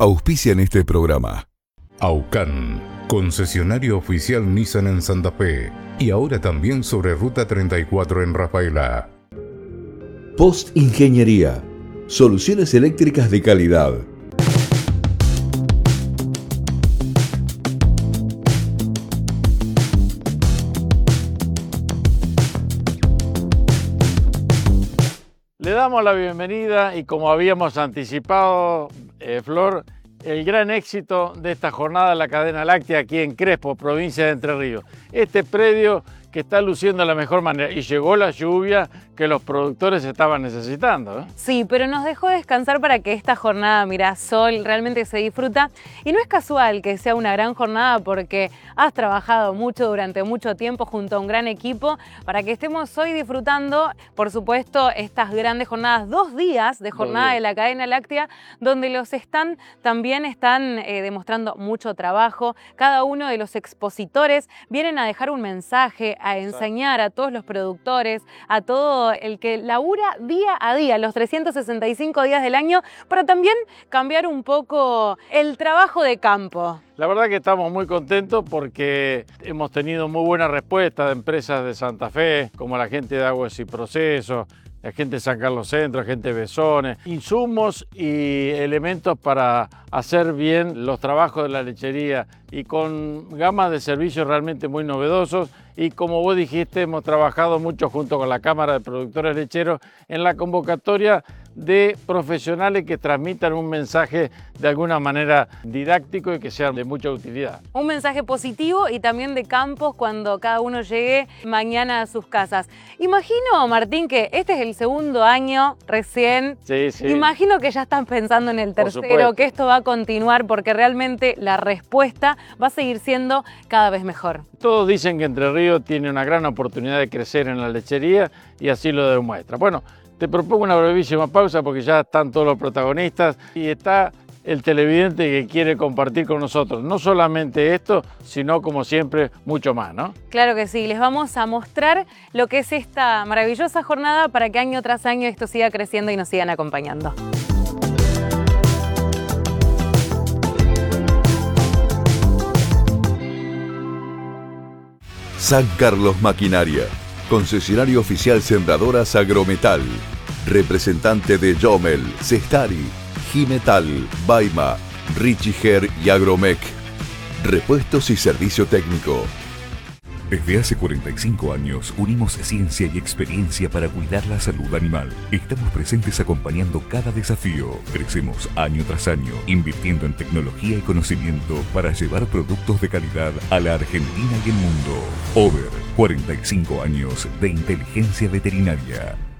auspician este programa. Aucan, concesionario oficial Nissan en Santa Fe y ahora también sobre Ruta 34 en Rafaela. Post Ingeniería, soluciones eléctricas de calidad. Le damos la bienvenida y como habíamos anticipado, Flor, el gran éxito de esta jornada de la cadena láctea aquí en Crespo, provincia de Entre Ríos. Este predio que está luciendo de la mejor manera y llegó la lluvia que los productores estaban necesitando, ¿eh? Sí, pero nos dejó descansar para que esta jornada, mirá, sol, realmente se disfruta. Y no es casual que sea una gran jornada porque has trabajado mucho durante mucho tiempo junto a un gran equipo para que estemos hoy disfrutando, por supuesto, estas grandes jornadas, 2 días de jornada de la cadena láctea, donde los stand también están demostrando mucho trabajo. Cada uno de los expositores vienen a dejar un mensaje, a enseñar a todos los productores, a todo el que labura día a día, los 365 días del año, para también cambiar un poco el trabajo de campo. La verdad que estamos muy contentos porque hemos tenido muy buena respuesta de empresas de Santa Fe, como la gente de Aguas y Procesos, la gente de San Carlos Centro, la gente de Besones, insumos y elementos para hacer bien los trabajos de la lechería y con gamas de servicios realmente muy novedosos. Y como vos dijiste, hemos trabajado mucho junto con la Cámara de Productores Lecheros en la convocatoria de profesionales que transmitan un mensaje de alguna manera didáctico y que sea de mucha utilidad. Un mensaje positivo y también de campos cuando cada uno llegue mañana a sus casas. Imagino, Martín, que este es el segundo año recién. Sí, sí. Imagino que ya están pensando en el tercero, que esto va a continuar porque realmente la respuesta va a seguir siendo cada vez mejor. Todos dicen que Entre Ríos tiene una gran oportunidad de crecer en la lechería y así lo demuestra. Bueno, te propongo una brevísima pausa porque ya están todos los protagonistas y está el televidente que quiere compartir con nosotros. No solamente esto, sino como siempre, mucho más, ¿no? Claro que sí, les vamos a mostrar lo que es esta maravillosa jornada para que año tras año esto siga creciendo y nos sigan acompañando. San Carlos Maquinaria, concesionario oficial Sembradoras Agrometal, representante de Jomel, Cestari, Gimetal, Baima, Richiger y Agromec. Repuestos y servicio técnico. Desde hace 45 años unimos ciencia y experiencia para cuidar la salud animal. Estamos presentes acompañando cada desafío. Crecemos año tras año, invirtiendo en tecnología y conocimiento para llevar productos de calidad a la Argentina y el mundo. Over 45 años de inteligencia veterinaria.